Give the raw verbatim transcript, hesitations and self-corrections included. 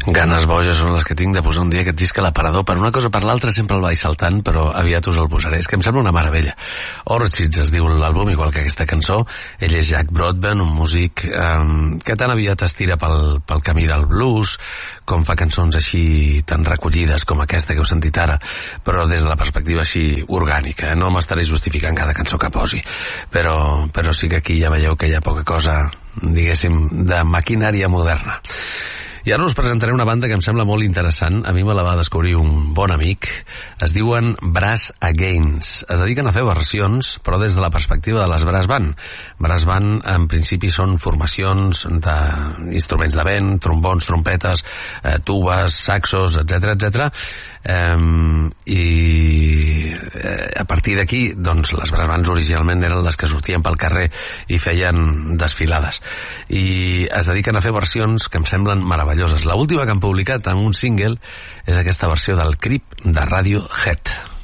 Ganes boges són les que tinc de posar un dia aquest disc a l'aparador. Per una cosa o per l'altra sempre el vaig saltant, però aviat us el posaré. És que em sembla una meravella. Orchids es diu l'àlbum, igual que aquesta cançó. Ell és Jack Broadbent, un músic eh, que tan aviat es tira pel, pel camí del blues, com fa cançons així tan recollides com aquesta que heu sentit ara, però des de la perspectiva així orgànica. No m'estaré justificant cada cançó que posi, però, però sí que aquí ja veieu que hi ha poca cosa, diguéssim, de maquinària moderna. I ara us presentaré una banda que em sembla molt interessant. A mi me la va descobrir un bon amic. Es diuen Brass Against. Es dediquen a fer versions, però des de la perspectiva de les brass band. Brass band, en principi, són formacions d'instruments de vent, trombons, trompetes, eh, tubes, saxos, etcètera, etcètera. Um, i eh, a partir d'aquí, doncs, les brass bands originalment eren les que sortien pel carrer i feien desfilades, i es dediquen a fer versions que em semblen meravelloses. L'última que han publicat en un single és aquesta versió del Creep de Radiohead.